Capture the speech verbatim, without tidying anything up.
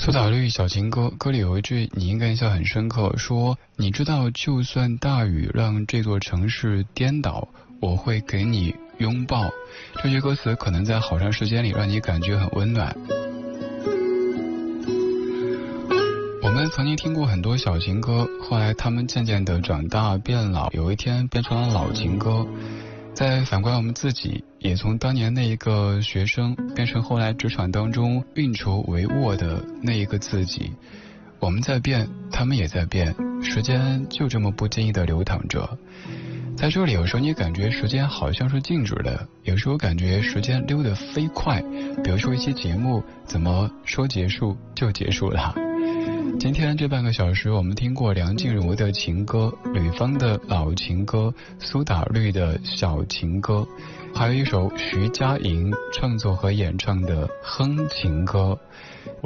苏打绿小情歌歌里有一句你应该印象很深刻，说你知道就算大雨让这座城市颠倒，我会给你拥抱。这句歌词可能在好长时间里让你感觉很温暖。我们曾经听过很多小情歌，后来他们渐渐的长大变老，有一天变成了老情歌。再反观我们自己，也从当年那一个学生变成后来职场当中运筹帷幄的那一个自己。我们在变，他们也在变，时间就这么不经意的流淌着。在这里有时候你感觉时间好像是静止的，有时候感觉时间溜得飞快，比如说一期节目怎么说结束就结束了。今天这半个小时我们听过梁静茹的情歌，吕方的老情歌，苏打绿的小情歌，还有一首徐佳莹创作和演唱的哼情歌。